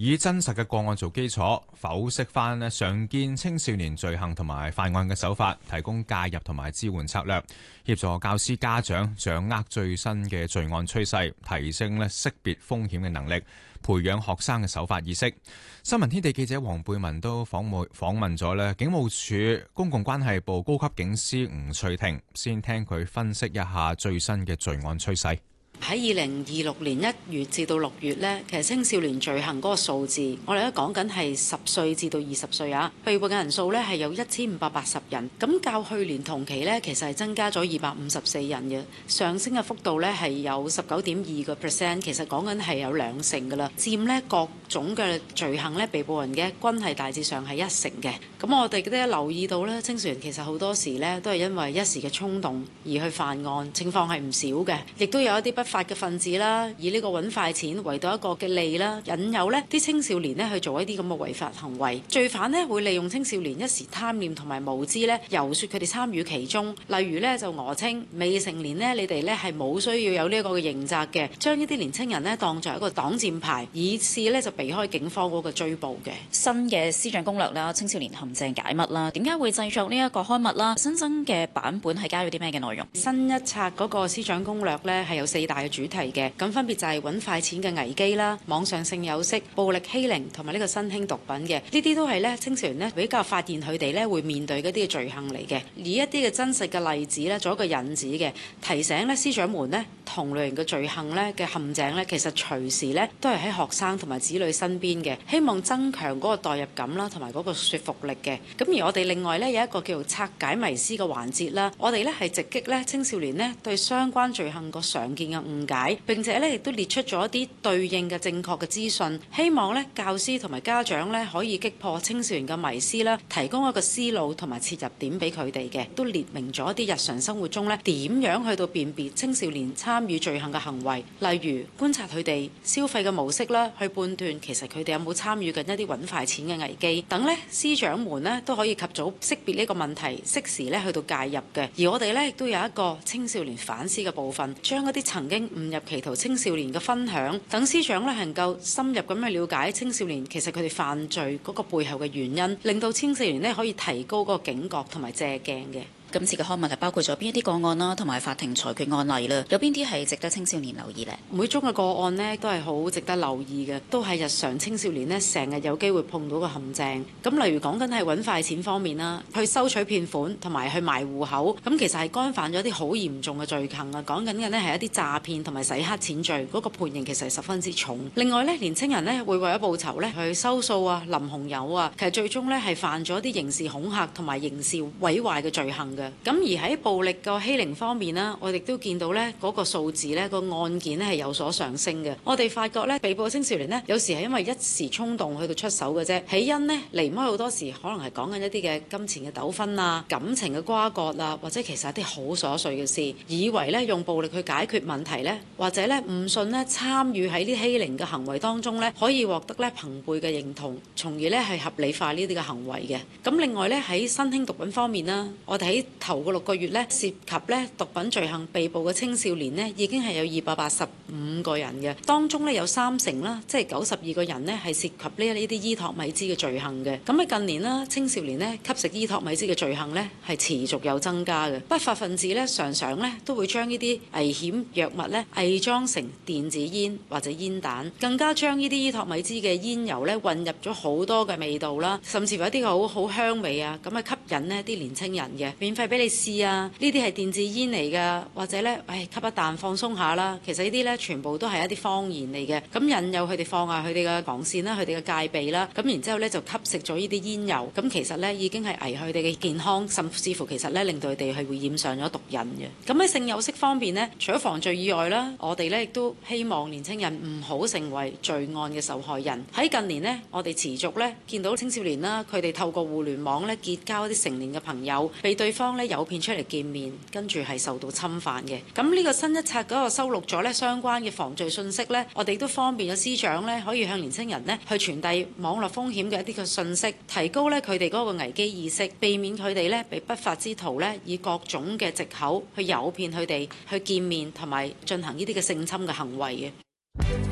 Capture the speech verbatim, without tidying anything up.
以真實嘅個案做基礎，剖析翻咧常見青少年罪行同埋犯案嘅手法，提供介入同埋支援策略，協助教師家長掌握最新嘅罪案趨勢，提升咧識別風險嘅能力，培養學生嘅守法意識。新聞天地記者黃貝文都訪問訪問咗咧警務處公共關係部高級警司吳翠婷，先聽佢分析一下最新嘅罪案趨勢。 喺二零二六年一月至到六月呢，其實青少年罪行嗰個數字，我哋都講緊係十歲至到二十歲啊，被捕嘅人數呢係有一千五百八十人，咁較去年同期呢，其實係增加咗二百五十四人嘅，上升嘅幅度呢係有十九點二個 percent， 其實講緊係有兩成噶啦，佔呢各種嘅罪行呢，被捕人嘅均係大致上係一成嘅。咁我哋都留意到呢，青少年其實好多時呢都係因為一時嘅衝動而去犯案，情況係唔少嘅，亦都有一啲不法嘅分子啦，以呢個揾快錢為到一個嘅利啦，引誘呢啲青少年呢去做一啲咁嘅違法行為。罪犯呢會利用青少年一時貪念同埋無知呢，遊説佢哋參與其中。例如呢，就訛稱未成年呢，你哋呢係冇需要有呢一個嘅刑責嘅，將呢啲年青人呢當作一個擋箭牌，以示呢就避開警方嗰個追捕嘅。 新嘅師長攻略啦，青少年陷阱解密啦，點解會製作呢一個刊物啦？新增嘅版本係加咗啲咩嘅內容？ 新一冊嗰個師長攻略呢係有四大嘅主題嘅，咁分別就係揾快錢嘅危機啦、網上性有色、暴力欺凌同埋呢個新興毒品嘅，呢啲都係咧青少年咧比較發現佢哋咧會面對嗰啲嘅罪行嚟嘅，以一啲嘅真實嘅例子咧做一個引子嘅，提醒咧師長們咧同類型嘅罪行咧嘅陷阱咧，其實隨時咧都係喺學生同埋子女身邊嘅，希望增強嗰個代入感啦，同埋嗰個說服力嘅。咁而我哋另外咧有一個叫做拆解迷思嘅環節啦，我哋咧係直擊咧青少年咧對相關罪行個常見嘅誤解，並且咧亦都列出咗一啲對應嘅正確嘅資訊，希望咧教師同埋家長咧可以擊破青少年嘅迷思啦，提供一個思路同埋切入點俾佢哋嘅，都列明咗一啲日常生活中咧點樣去到辨別青少年參與罪行嘅行為，例如觀察佢哋消費嘅模式啦，去判斷其實佢哋有冇參與緊一啲揾快錢嘅危機等咧，師長們咧都可以及早識別呢個問題，適時咧去到介入嘅。而我哋咧亦都有一個青少年反思嘅部分，將一啲曾經誤入歧途青少年嘅分享，等師長咧能夠深入咁去了解青少年其實佢哋犯罪嗰個背後嘅原因，令到青少年咧可以提高嗰個警覺同埋借鏡嘅。 今次嘅刊物係包括咗邊一啲個案啦，同埋法庭裁決案例啦，有邊啲係值得青少年留意呢？ 每宗嘅個案呢都係好值得留意嘅，都係日常青少年呢成日有機會碰到嘅陷阱。咁例如講緊係揾快錢方面啦，去收取騙款同埋去賣戶口，咁其實係干犯咗一啲好嚴重嘅罪行啊！講緊嘅呢係一啲詐騙同埋洗黑錢罪，嗰個判刑其實係十分之重。另外呢，年青人呢會為咗報仇呢去收數啊、淋紅油啊，其實最終呢係犯咗一啲刑事恐嚇同埋刑事毀壞嘅罪行嘅。咁而喺暴力個欺凌方面呢，我哋都見到呢嗰個數字呢個案件呢係有所上升嘅。我哋發覺呢，被捕青少年呢，有時係因為一時衝動去到出手嘅啫，起因呢，離唔開好多時可能係講緊一啲嘅金錢嘅糾紛啊、感情嘅瓜葛啊，或者其實一啲好瑣碎嘅事，以為呢用暴力去解決問題呢，或者呢誤信呢參與喺啲欺凌嘅行為當中呢，可以獲得呢朋輩嘅認同，從而呢係合理化呢啲嘅行為嘅。咁另外呢，喺新興毒品方面啦，我哋喺頭個六個月咧，涉及咧毒品罪行被捕嘅青少年呢，已經係有二百八十五個人嘅，當中咧有三成啦，即係九十二個人呢，係涉及呢呢啲依托米茲嘅罪行嘅。咁喺近年啦，青少年呢，吸食依托米茲嘅罪行呢，係持續有增加嘅。不法分子呢，常常呢，都會將呢啲危險藥物呢，偽裝成電子煙或者煙彈，更加將呢啲依托米茲嘅煙油呢，混入咗好多嘅味道啦，甚至乎一啲好好香味啊，咁啊吸引呢啲年青人嘅，免費俾你試啊！呢啲係電子煙嚟㗎，或者咧，唉，吸一啖放鬆下啦。其實呢啲咧，全部都係一啲謊言嚟嘅。咁引誘佢哋放下佢哋嘅防線啦，佢哋嘅戒備啦。咁然之後咧，就吸食咗呢啲煙油。咁其實咧，已經係危害佢哋嘅健康，甚至乎其實咧，令到佢哋係會染上咗毒癮嘅。咁喺性有色方面呢，除咗防罪以外啦，我哋咧亦都希望年青人唔好成為罪案嘅受害人。喺近年呢，我哋持續咧見到青少年啦，佢哋透過互聯網咧結交一啲成年嘅朋友，被對方咧誘騙出嚟見面，跟住係受到侵犯嘅。咁呢個新一冊嗰個收錄咗咧相關嘅防罪信息咧，我哋都方便咗師長咧可以向年青人咧去傳遞網絡風險嘅一啲嘅信息，提高咧佢哋嗰個危機意識，避免佢哋咧被不法之徒咧以各種嘅藉口去誘騙佢哋去見面同埋進行呢啲嘅性侵嘅行為嘅。